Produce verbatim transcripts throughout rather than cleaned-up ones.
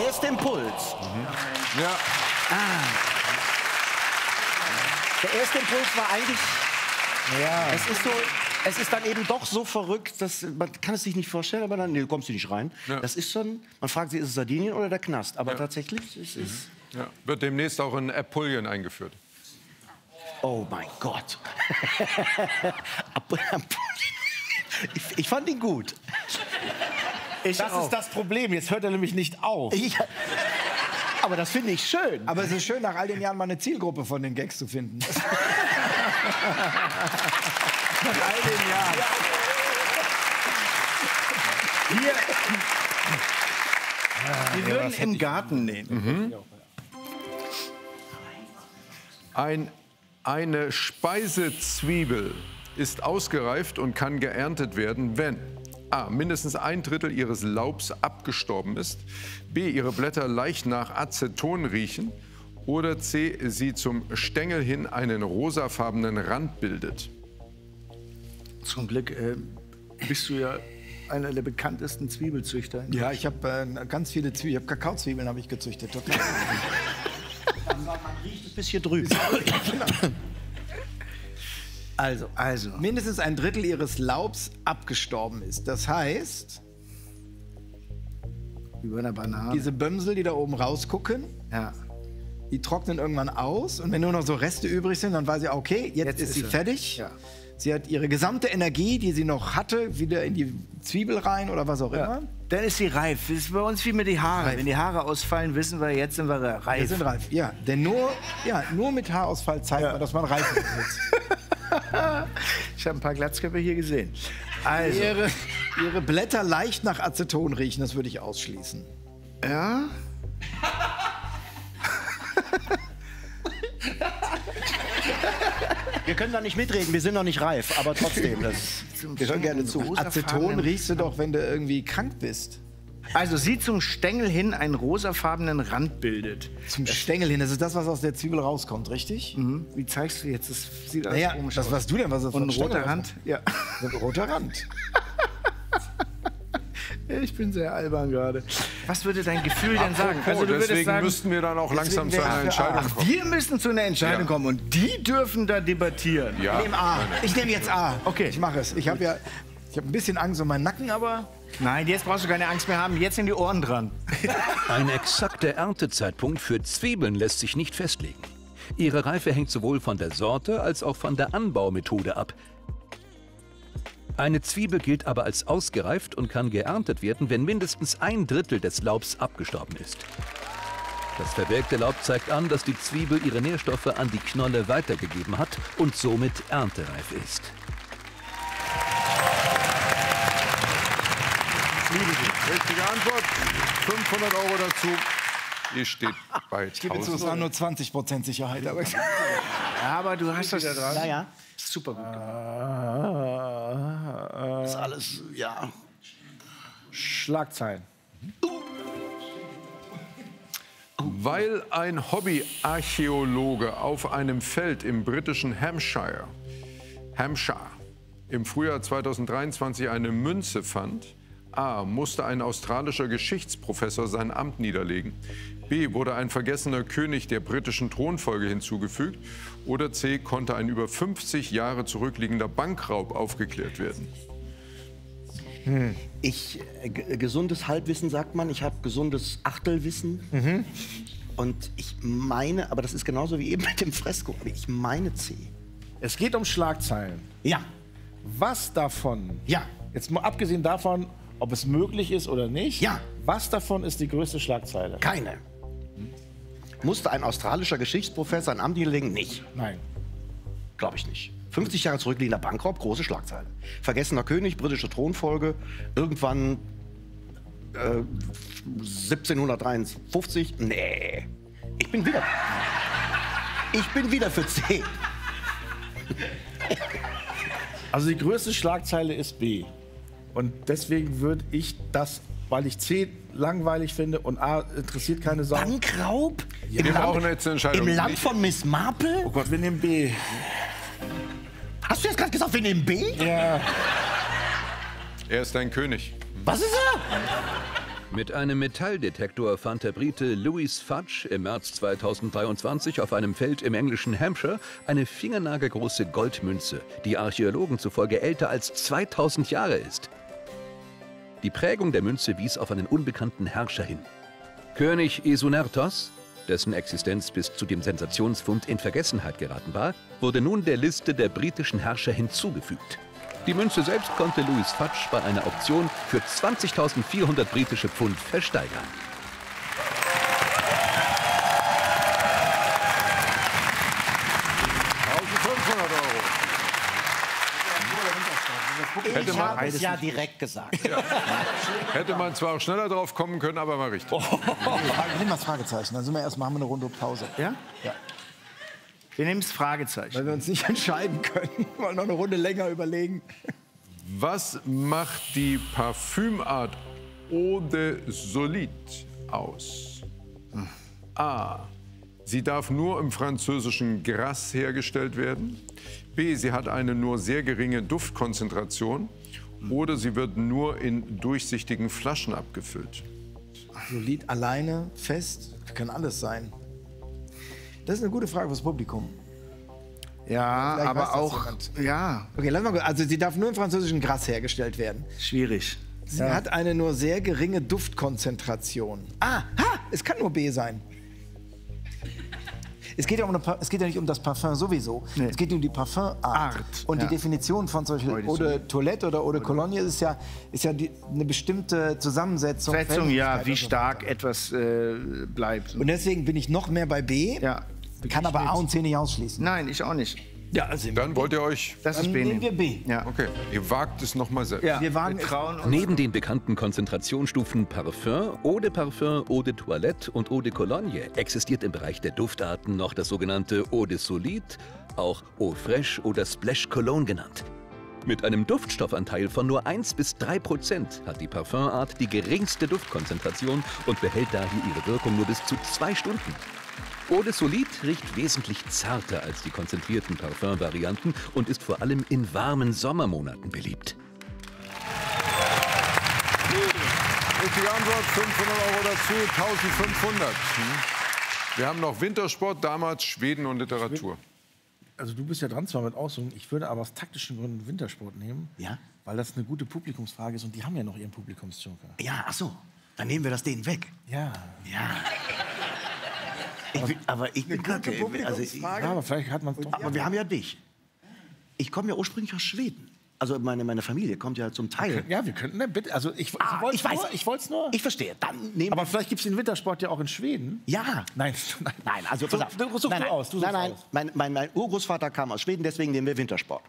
erste Impuls. Mhm. Ja. Ah. Der erste Impuls war eigentlich... Ja. Es ist so... Es ist dann eben doch so verrückt, dass man kann es sich nicht vorstellen, aber dann nee, du kommst du nicht rein. Ja. Das ist schon, man fragt sich, ist es Sardinien oder der Knast? Aber ja. tatsächlich ist es... Mhm. Ja. Wird demnächst auch in Apulien eingeführt. Oh mein Gott. ich, ich fand ihn gut. Ich das auch. ist das Problem, jetzt hört er nämlich nicht auf. Ich, aber das finde ich schön. Aber es ist schön, nach all den Jahren mal eine Zielgruppe von den Gags zu finden. Nach all den Jahren. Wir, wir würden im Garten nähen. Mhm. Ein, eine Speisezwiebel ist ausgereift und kann geerntet werden, wenn a. mindestens ein Drittel ihres Laubs abgestorben ist, b. ihre Blätter leicht nach Aceton riechen oder c. sie zum Stängel hin einen rosafarbenen Rand bildet. Zum Glück äh, bist du ja einer der bekanntesten Zwiebelzüchter. Ja, ich habe äh, ganz viele Zwiebeln. Ich habe Kakaozwiebeln habe ich gezüchtet. Total. Man riecht es bis hier drüben. Also, also, mindestens ein Drittel ihres Laubs abgestorben ist. Das heißt, über einer Banane. Diese Bömsel, die da oben rausgucken, ja. die trocknen irgendwann aus. Und wenn nur noch so Reste übrig sind, dann weiß sie, okay, jetzt, jetzt ist sie fertig. Ja. Sie hat ihre gesamte Energie, die sie noch hatte, wieder in die Zwiebel rein oder was auch ja. immer. Dann ist sie reif. Das ist bei uns wie mit den Haaren. Reif. Wenn die Haare ausfallen, wissen wir, jetzt sind wir reif. Wir sind reif, ja. Denn nur, ja, nur mit Haarausfall zeigt ja. man, dass man reif ist. Ich habe ein paar Glatzköpfe hier gesehen. Also. Ihre, ihre Blätter leicht nach Aceton riechen, das würde ich ausschließen. Ja? Wir können da nicht mitreden, wir sind noch nicht reif, aber trotzdem, das, wir hören gerne zu. Aceton riechst du doch, wenn du irgendwie krank bist. Also sie zum Stängel hin einen rosafarbenen Rand bildet. Zum Stängel hin, das ist das, was aus der Zwiebel rauskommt, richtig? Mhm. Wie zeigst du jetzt? Das sieht alles naja, komisch das aus. Was du denn? Was ist Und ein roter Rand? Ja. Ein roter Rand. Ich bin sehr albern gerade. Was würde dein Gefühl denn sagen? Oh, also, du deswegen sagen, müssten wir dann auch langsam zu einer Entscheidung Ach, kommen. wir müssen zu einer Entscheidung ja. kommen und die dürfen da debattieren. Ja. Ich nehme A. Ich nehme jetzt A. Okay. Ich mache es. Ich habe ja ich hab ein bisschen Angst um meinen Nacken, aber... Nein, jetzt brauchst du keine Angst mehr haben. Jetzt sind die Ohren dran. Ein exakter Erntezeitpunkt für Zwiebeln lässt sich nicht festlegen. Ihre Reife hängt sowohl von der Sorte als auch von der Anbaumethode ab. Eine Zwiebel gilt aber als ausgereift und kann geerntet werden, wenn mindestens ein Drittel des Laubs abgestorben ist. Das verwelkte Laub zeigt an, dass die Zwiebel ihre Nährstoffe an die Knolle weitergegeben hat und somit erntereif ist. Richtige Antwort. fünfhundert Euro dazu. Hier steht bei Ich gebe zu, es waren nur zwanzig Prozent Sicherheit. Aber, ja, aber du hast das dran. Naja. Super gut. Das ist alles, ja. Schlagzeilen. Weil ein Hobbyarchäologe auf einem Feld im britischen Hampshire, Hampshire im Frühjahr zweitausenddreiundzwanzig eine Münze fand, a. musste ein australischer Geschichtsprofessor sein Amt niederlegen, b. wurde ein vergessener König der britischen Thronfolge hinzugefügt oder c. konnte ein über fünfzig Jahre zurückliegender Bankraub aufgeklärt werden. Hm. Ich, äh, gesundes Halbwissen sagt man, ich habe gesundes Achtelwissen. Mhm. Und ich meine, aber das ist genauso wie eben mit dem Fresko, ich meine C. Es geht um Schlagzeilen. Ja. Was davon, ja. jetzt mal abgesehen davon, ob es möglich ist oder nicht, ja. was davon ist die größte Schlagzeile? Keine. Musste ein australischer Geschichtsprofessor ein Amt niederlegen? Nicht. Nein. Glaube ich nicht. fünfzig Jahre zurückliegender Bankraub, große Schlagzeile. Vergessener König, britische Thronfolge, irgendwann äh, siebzehnhundertdreiundfünfzig. Nee. Ich bin wieder. Ich bin wieder für C. Also die größte Schlagzeile ist B. Und deswegen würde ich das, weil ich C langweilig finde und A interessiert keine Sau. Bankraub? Ja. Wir brauchen jetzt eine Entscheidung. Im Land von Miss Marple? Oh Gott, wir nehmen B. Hast du jetzt gerade gesagt, wir nehmen B? Ja. Er ist ein König. Was ist er? Mit einem Metalldetektor fand der Brite Louis Fudge im März zweitausenddreiundzwanzig auf einem Feld im englischen Hampshire eine fingernagelgroße Goldmünze, die Archäologen zufolge älter als zweitausend Jahre ist. Die Prägung der Münze wies auf einen unbekannten Herrscher hin. König Esunertos, dessen Existenz bis zu dem Sensationsfund in Vergessenheit geraten war, wurde nun der Liste der britischen Herrscher hinzugefügt. Die Münze selbst konnte Louis Fudge bei einer Auktion für zwanzigtausendvierhundert britische Pfund versteigern. eintausendfünfhundert Euro. Ich habe es ja direkt gesagt. Ja. Hätte man zwar auch schneller drauf kommen können, aber war richtig. Oh. Ich nehme mal das Fragezeichen, dann sind wir erstmal haben wir eine Runde Pause. Ja? Ja. Wir nehmen das Fragezeichen. Weil wir uns nicht entscheiden können. Wir wollen noch eine Runde länger überlegen. Was macht die Parfümart Eau de Solide aus? A. Sie darf nur im französischen Grasse hergestellt werden. B. Sie hat eine nur sehr geringe Duftkonzentration. Oder sie wird nur in durchsichtigen Flaschen abgefüllt. Solid alleine, fest, kann alles sein. Das ist eine gute Frage fürs Publikum. Ja, Vielleicht weiß aber das auch, jemand. ja, Okay, lass mal gucken. Also sie darf nur im französischen Grasse hergestellt werden. schwierig. Sie Ja. hat eine nur sehr geringe Duftkonzentration. Ah, ha, es kann nur B sein. Es geht ja, um eine, Pa- es geht ja nicht um das Parfum sowieso. Nee. Es geht um die Parfumart. Art, Und ja. die Definition von solchen Eau de Eau de Toilette oder Eau de Cologne ist ja, ist ja die, eine bestimmte Zusammensetzung. Setzung, ja, Fähigkeit wie und so stark weiter. etwas äh, bleibt. Und deswegen bin ich noch mehr bei B, ja. kann aber A und C nicht ausschließen. Nein, ich auch nicht. Ja, also Dann wollt ihr euch... Das dann ist B. nehmen wir nehmen. B. Ja. Okay, ihr wagt es noch mal selbst. Ja. Wir wagen Wir es- trauen uns. Neben den bekannten Konzentrationsstufen Parfum, Eau de Parfum, Eau de Toilette und Eau de Cologne existiert im Bereich der Duftarten noch das sogenannte Eau de Solide, auch Eau Fraiche oder Splash Cologne genannt. Mit einem Duftstoffanteil von nur eins bis drei Prozent hat die Parfumart die geringste Duftkonzentration und behält daher ihre Wirkung nur bis zu zwei Stunden. Eau de Solide riecht wesentlich zarter als die konzentrierten Parfum-Varianten und ist vor allem in warmen Sommermonaten beliebt. Richtige Antwort, fünfhundert Euro dazu, eintausendfünfhundert. Wir haben noch Wintersport, damals Schweden und Literatur. Also du bist ja dran zwar mit Aussuchen, ich würde aber aus taktischen Gründen Wintersport nehmen, Ja? weil das eine gute Publikumsfrage ist und die haben ja noch ihren Publikumsjoker. Ja, ach so. Dann nehmen wir das denen weg. Ja. Ja. Ich bin, aber ich bin kacke. Also ich, Ja, aber vielleicht hat man es doch. aber wir haben ja dich. Ich komme ja ursprünglich aus Schweden. Also meine, meine Familie kommt ja zum Teil. Ja, wir könnten, ne, bitte. Also ich, Ah, ich wollte ich weiß. nur. Ich wollte es nur. Ich verstehe. Dann nehmen aber vielleicht gibt es den Wintersport ja auch in Schweden. Ja. Nein, nein. Nein, also So, pass auf. du suchst nein, du nein, aus, du nein, suchst nein. aus. Mein, mein, mein Urgroßvater kam aus Schweden, deswegen nehmen wir Wintersport.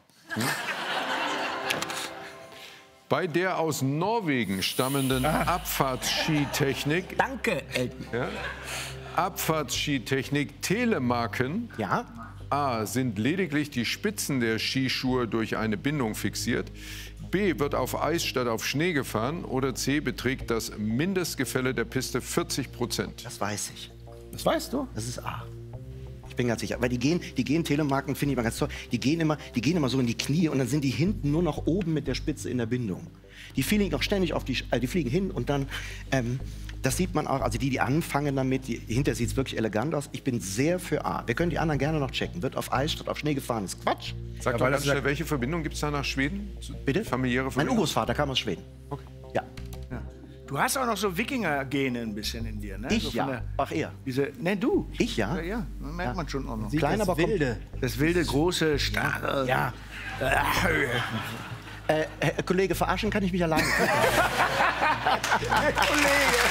Bei der aus Norwegen stammenden Abfahrtsskitechnik, Danke, Elton. ja, Abfahrtsskitechnik Telemarken, Ja? A, sind lediglich die Spitzen der Skischuhe durch eine Bindung fixiert, B, wird auf Eis statt auf Schnee gefahren oder C, beträgt das Mindestgefälle der Piste vierzig Prozent. Das weiß ich. Das weißt du? Das ist A. Ich bin ganz sicher. Weil die gehen, die gehen Telemarken, finde ich immer ganz toll. Die gehen, immer, die gehen immer so in die Knie und dann sind die hinten nur noch oben mit der Spitze in der Bindung. Die fliegen auch ständig auf die, äh, die fliegen hin und dann, ähm, das sieht man auch, also die, die anfangen damit, die, hinterher sieht es wirklich elegant aus. Ich bin sehr für A. Wir können die anderen gerne noch checken. Wird auf Eis statt auf Schnee gefahren, ist Quatsch. Sag Ja, doch weil ganz das- schnell, welche Verbindung gibt es da nach Schweden? Bitte? Familiäre Mein Verbindung? Urgroßvater kam aus Schweden. Okay. Ja. Du hast auch noch so Wikinger-Gene ein bisschen in dir, ne? Ich so von ja. der- Ach, er. Diese, ne, du. Ich ja? Ja, ja, das merkt man schon auch noch. Klein, das aber kommt- Wilde. Das wilde, große, starre. Ja. Äh, Herr Kollege, verarschen kann ich mich alleine. Herr Kollege.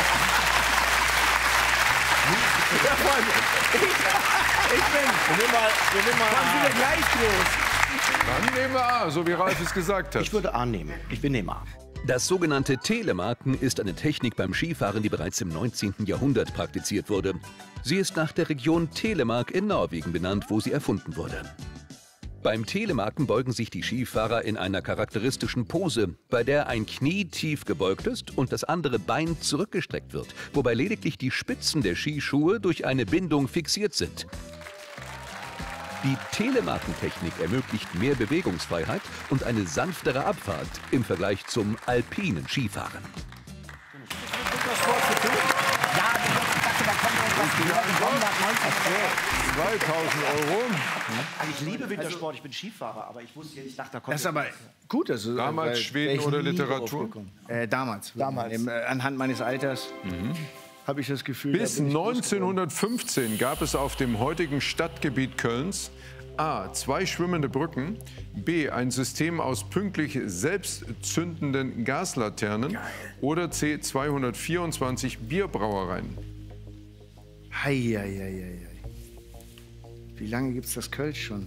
Ich bin. Wir nehmen mal, wir nehmen mal wieder gleich groß. Dann nehmen wir A, so wie Ralf es gesagt hat. Ich würde A nehmen. Ich bin nehme A. Das sogenannte Telemarken ist eine Technik beim Skifahren, die bereits im neunzehnten Jahrhundert praktiziert wurde. Sie ist nach der Region Telemark in Norwegen benannt, wo sie erfunden wurde. Beim Telemarken beugen sich die Skifahrer in einer charakteristischen Pose, bei der ein Knie tief gebeugt ist und das andere Bein zurückgestreckt wird, wobei lediglich die Spitzen der Skischuhe durch eine Bindung fixiert sind. Die Telemarkentechnik ermöglicht mehr Bewegungsfreiheit und eine sanftere Abfahrt im Vergleich zum alpinen Skifahren. Wintersport zu tun? Ja, ich dachte, da kommt irgendwas. zweitausend Euro. Also ich liebe Wintersport, ich bin Skifahrer, aber ich wusste, ich dachte, da kommt... Das ist aber gut. Also, Damals Schweden oder Literatur? Äh, damals. Damals. Ähm, äh, anhand meines Alters mhm. habe ich das Gefühl... Bis neunzehnhundertfünfzehn gab es auf dem heutigen Stadtgebiet Kölns A. zwei schwimmende Brücken, B. ein System aus pünktlich selbstzündenden Gaslaternen Geil. oder C. zweihundertvierundzwanzig Bierbrauereien. Hei, hei, hei, hei. Wie lange gibt es das Kölsch schon?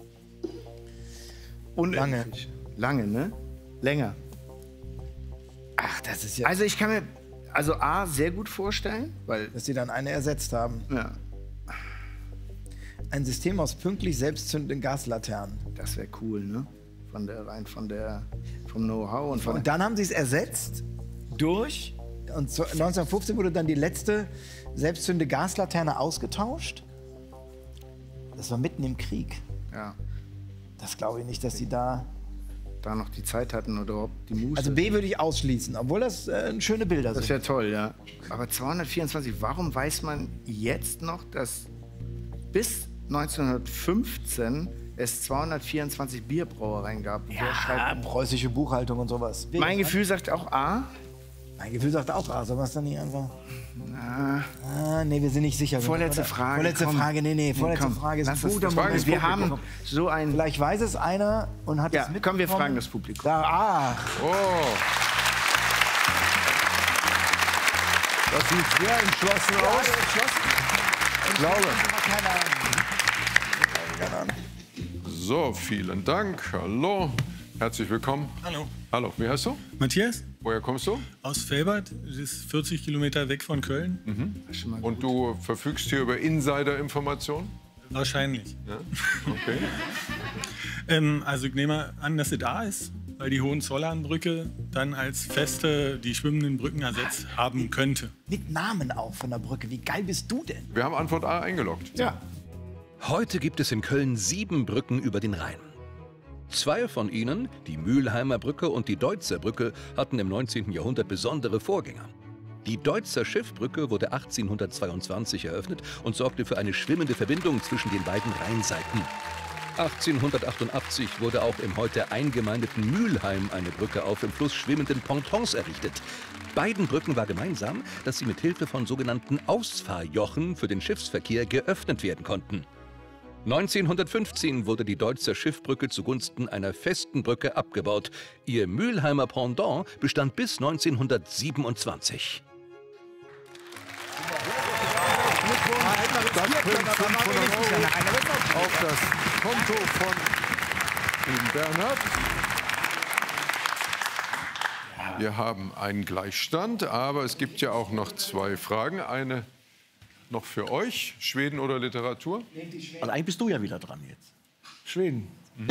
Unendlich. Lange. Lange, ne? Länger. Ach, das ist ja... Also ich kann mir, also A, sehr gut vorstellen, weil... Dass sie dann eine ersetzt haben. Ja. Ein System aus pünktlich selbstzündenden Gaslaternen. Das wäre cool, ne? Von der, rein von der, vom Know-how und von... Und dann haben sie es ersetzt durch... Und neunzehnhundertfünfzehn wurde dann die letzte selbstzündende Gaslaterne ausgetauscht. Das war mitten im Krieg. Ja. Das glaube ich nicht, dass sie da... Da noch die Zeit hatten oder überhaupt die Muße. Also B würde ich ausschließen, obwohl das äh, schöne Bilder sind. Das wäre toll, ja. Aber zweihundertvierundzwanzig, warum weiß man jetzt noch, dass bis neunzehnhundertfünfzehn es zweihundertvierundzwanzig Bierbrauereien gab? Ja, preußische Buchhaltung und sowas. B. Mein Gefühl sagt auch A. Mein Gefühl sagt auch A. Sollen wir es dann nicht einfach... Na. Ah, nee, wir sind nicht sicher. Vorletzte oder? Frage. Vorletzte komm. Frage, nee, nee, vorletzte komm, Frage ist ein guter Moment. Wir haben so ein... Vielleicht weiß es einer und hat ja, es mitbekommen. Komm, wir fragen das Publikum. Da, ah. Oh. Das sieht sehr entschlossen Ja, aus. entschlossen. Ich glaube. Keine Ahnung. Keine Ahnung. So, vielen Dank. Hallo. Herzlich willkommen. Hallo. Hallo, wie heißt du? Matthias? Woher kommst du? Aus Velbert, das ist vierzig Kilometer weg von Köln. Mhm. Und du verfügst hier über Insider-Informationen? Wahrscheinlich. Ja? Okay. ähm, also ich nehme an, dass es da ist, weil die Hohenzollernbrücke dann als feste die schwimmenden Brücken ersetzt haben könnte. Mit Namen auch von der Brücke. Wie geil bist du denn? Wir haben Antwort A eingeloggt. Ja. Heute gibt es in Köln sieben Brücken über den Rhein. Zwei von ihnen, die Mülheimer Brücke und die Deutzer Brücke, hatten im neunzehnten Jahrhundert besondere Vorgänger. Die Deutzer Schiffbrücke wurde achtzehnhundertzweiundzwanzig eröffnet und sorgte für eine schwimmende Verbindung zwischen den beiden Rheinseiten. achtzehnhundertachtundachtzig wurde auch im heute eingemeindeten Mülheim eine Brücke auf im Fluss schwimmenden Pontons errichtet. Beiden Brücken war gemeinsam, dass sie mit Hilfe von sogenannten Ausfahrjochen für den Schiffsverkehr geöffnet werden konnten. neunzehnhundertfünfzehn wurde die Deutzer Schiffbrücke zugunsten einer festen Brücke abgebaut. Ihr Mülheimer Pendant bestand bis neunzehnhundertsiebenundzwanzig. Das bringt fünfhundert Euro auf das Konto von Bernhard. Wir haben einen Gleichstand, aber es gibt ja auch noch zwei Fragen. Eine noch für euch, Schweden oder Literatur? Also eigentlich bist du ja wieder dran jetzt. Schweden.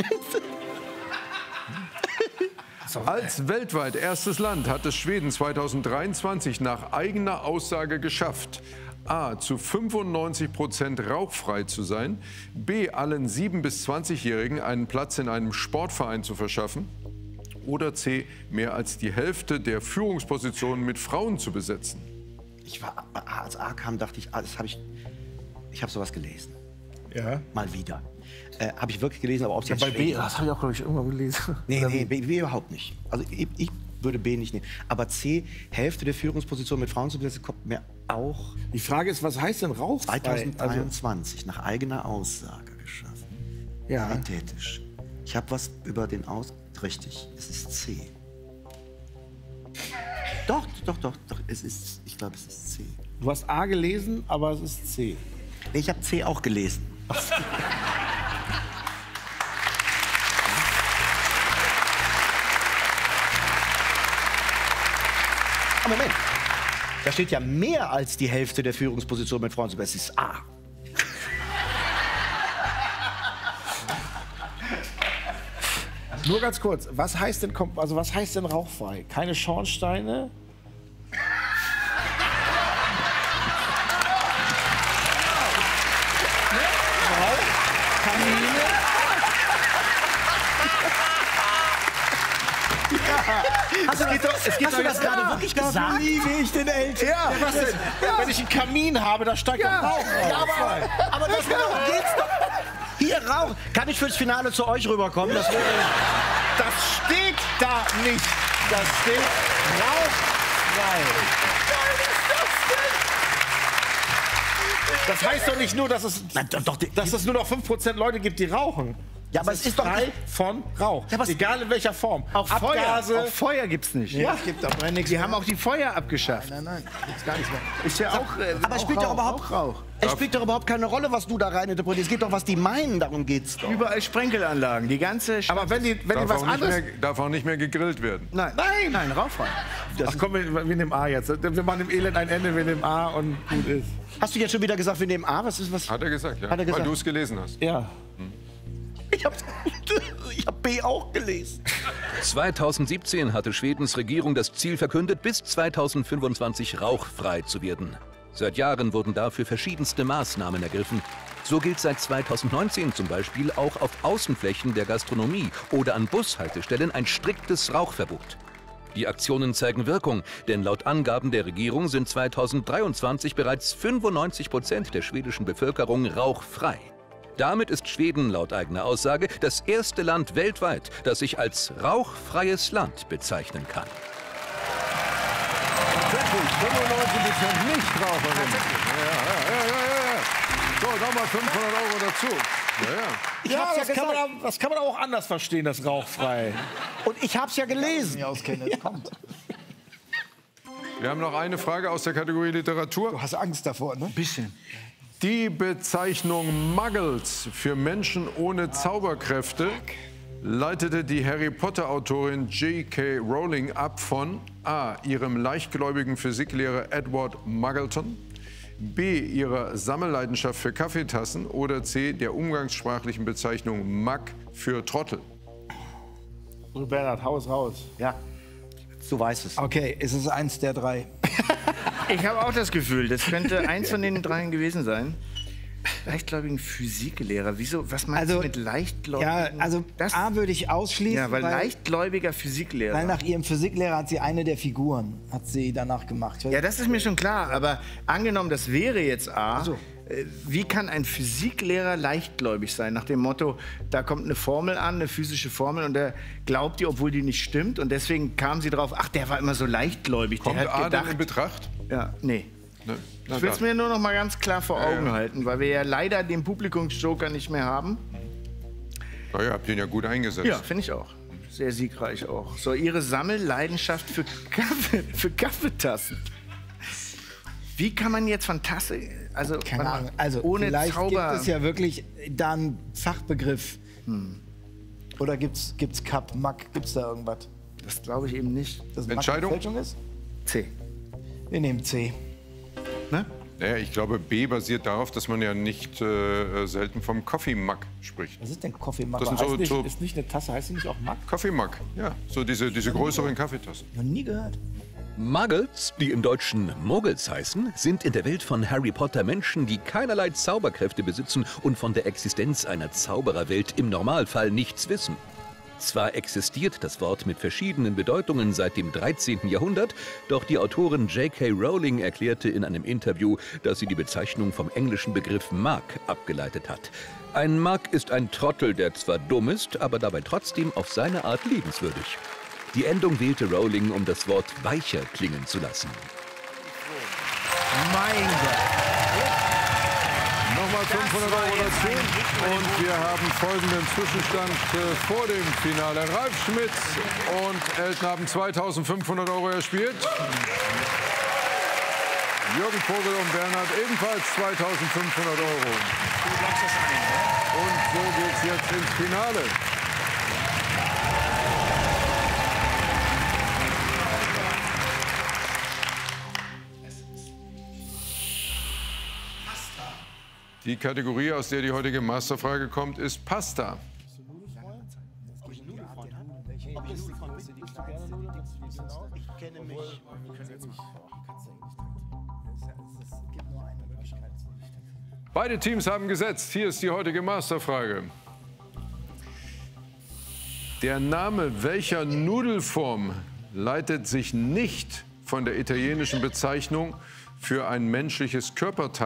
Als weltweit erstes Land hat es Schweden zweitausenddreiundzwanzig nach eigener Aussage geschafft, A. zu fünfundneunzig Prozent rauchfrei zu sein, B. allen sieben- bis zwanzigjährigen einen Platz in einem Sportverein zu verschaffen oder C. mehr als die Hälfte der Führungspositionen mit Frauen zu besetzen. Ich war, als A kam, dachte ich, ah, das habe ich, ich habe sowas gelesen. Ja. Mal wieder. Äh, habe ich wirklich gelesen, aber ob es Ja, jetzt bei B, Schweden- das habe ich auch, glaube ich, irgendwann gelesen. Nee, Oder nee, wie? B, B überhaupt nicht. Also ich, ich würde B nicht nehmen. Aber C, Hälfte der Führungsposition mit Frauen zu besetzen, kommt mir auch Die Frage ist, was heißt denn rauchfrei? zweitausenddreiundzwanzig nach eigener Aussage geschaffen. Also, ja. Paritätisch. Ich habe was über den Aus... Richtig, es ist C. Doch, doch, doch, doch, es ist, ich glaube, es ist C. Du hast A gelesen, aber es ist C. Nee, ich habe C auch gelesen. Aber Moment, da steht ja mehr als die Hälfte der Führungsposition mit Frauen zu besetzen. Es ist A. Nur ganz kurz, was heißt denn, kom- also was heißt denn rauchfrei? Keine Schornsteine? Hast du das, doch, es geht hast du doch das jetzt- gerade ja, wirklich Da gesagt? liebe ich den Eltern. Ja, was denn? Wenn ich einen Kamin habe, da steigt Ja. doch Rauch raus. Ja, aber, aber das darum geht's doch. Hier Rauch. Kann ich fürs Finale zu euch rüberkommen? Das wäre Das steht da nicht. Das steht rauchfrei. Das heißt doch nicht nur, dass es, Na, doch, doch, die- dass es nur noch fünf Prozent Leute gibt, die rauchen. Ja, aber Das es ist doch frei von Rauch. Ja, aber es- Egal in welcher Form. Auch Abgase. Feuer, auch Feuer gibt's nicht. Ja, es gibt aber nichts. Die haben auch die Feuer abgeschafft. Nein, nein, gibt's gar nichts mehr. Ist ja auch, äh, Aber es spielt doch überhaupt auch Rauch. Es spielt doch überhaupt keine Rolle, was du da rein interpretierst. Es geht doch, was die meinen. Darum geht's doch. Überall Sprenkelanlagen. Die ganze Stadt. Aber wenn die, wenn die Darf was auch, nicht anderes... mehr, darf auch nicht mehr gegrillt werden. Nein, nein, nein, rauchfrei. Ach komm, wir, wir nehmen A jetzt. Wir machen dem Elend ein Ende, wir nehmen A und gut ist. Hast du jetzt schon wieder gesagt, wir nehmen A? Was ist was? Hat er gesagt, ja. Hat er gesagt. Weil du es gelesen hast. Ja. Ich hab, ich hab B auch gelesen. zweitausendsiebzehn hatte Schwedens Regierung das Ziel verkündet, bis zweitausendfünfundzwanzig rauchfrei zu werden. Seit Jahren wurden dafür verschiedenste Maßnahmen ergriffen. So gilt seit zweitausendneunzehn zum Beispiel auch auf Außenflächen der Gastronomie oder an Bushaltestellen ein striktes Rauchverbot. Die Aktionen zeigen Wirkung, denn laut Angaben der Regierung sind zweitausenddreiundzwanzig bereits fünfundneunzig Prozent der schwedischen Bevölkerung rauchfrei. Damit ist Schweden laut eigener Aussage das erste Land weltweit, das sich als rauchfreies Land bezeichnen kann. Tatsächlich, fünfundneunzig Prozent Nichtraucherinnen. Ja, ja, ja, ja, ja. So, nochmal fünfhundert Euro dazu. Ja, ja. Ich Ja, hab's ja das, kann man, gesagt. auch- das kann man auch anders verstehen, das rauchfrei. Und ich hab's ja gelesen. Mir auskenne, es kommt. Wir haben noch eine Frage aus der Kategorie Literatur. Du hast Angst davor, ne? Bisschen. Die Bezeichnung Muggles für Menschen ohne Zauberkräfte leitete die Harry Potter-Autorin J K Rowling ab von A. ihrem leichtgläubigen Physiklehrer Edward Muggleton, B. ihrer Sammelleidenschaft für Kaffeetassen oder C. der umgangssprachlichen Bezeichnung Mug für Trottel. Bernhard, hau es raus. Ja, du weißt es. Okay, es ist eins der drei. Ich habe auch das Gefühl, das könnte eins von den dreien gewesen sein. Leichtgläubigen Physiklehrer. Wieso? Was meinst Also, du mit leichtgläubigen? Ja, also das, A würde ich ausschließen, ja, weil, weil, leichtgläubiger Physiklehrer. weil nach ihrem Physiklehrer hat sie eine der Figuren, hat sie danach gemacht. Ich weiß- Ja, das ist mir schon klar, aber angenommen, das wäre jetzt A, so. äh, wie kann ein Physiklehrer leichtgläubig sein? Nach dem Motto, da kommt eine Formel an, eine physische Formel, und der glaubt die, obwohl die nicht stimmt, und deswegen kam sie drauf, ach, der war immer so leichtgläubig, Kommt der hat A denn gedacht... in Betracht? Ja, nee. Ne? Na Ich will es dann. mir nur noch mal ganz klar vor Augen ja. halten, weil wir ja leider den Publikumsjoker nicht mehr haben. Na ja, habt ihr ihn ja gut eingesetzt. Ja, finde ich auch. Sehr siegreich auch. So, ihre Sammelleidenschaft für, Kaffee, für Kaffeetassen. Wie kann man jetzt von Tasse, also, Keine warte mal, Ahnung. Also ohne vielleicht Zauber... gibt es ja wirklich da einen Fachbegriff. Oder gibt's gibt's Cup, Mack, gibt's da irgendwas? Das glaube ich eben nicht. Das Entscheidung? Mack eine Fälschung ist? C. Wir nehmen C. Ne? Naja, ich glaube, B basiert darauf, dass man ja nicht äh, selten vom Coffee Mug spricht. Was ist denn Coffee Mack? Das sind Noch so, Nicht, so ist nicht eine Tasse, heißt sie nicht auch Mack? Coffee Mug, ja, so diese, diese größeren Kaffeetassen. nie gehört. Muggles, die im Deutschen Muggels heißen, sind in der Welt von Harry Potter Menschen, die keinerlei Zauberkräfte besitzen und von der Existenz einer Zaubererwelt im Normalfall nichts wissen. Zwar existiert das Wort mit verschiedenen Bedeutungen seit dem dreizehnten Jahrhundert, doch die Autorin J K Rowling erklärte in einem Interview, dass sie die Bezeichnung vom englischen Begriff Mug abgeleitet hat. Ein Mug ist ein Trottel, der zwar dumm ist, aber dabei trotzdem auf seine Art liebenswürdig. Die Endung wählte Rowling, um das Wort weicher klingen zu lassen. Mein Gott. Nochmal fünfhundert Euro dazu. Und wir haben folgenden Zwischenstand äh, vor dem Finale. Ralf Schmitz und Elton haben zweitausendfünfhundert Euro erspielt. Jürgen Vogel und Bernhard ebenfalls zweitausendfünfhundert Euro. Und so geht's jetzt ins Finale. Die Kategorie, aus der die heutige Masterfrage kommt, ist Pasta. Ich kenne mich. Beide Teams haben gesetzt. Hier ist die heutige Masterfrage. Der Name welcher Nudelform leitet sich nicht von der italienischen Bezeichnung für ein menschliches Körperteil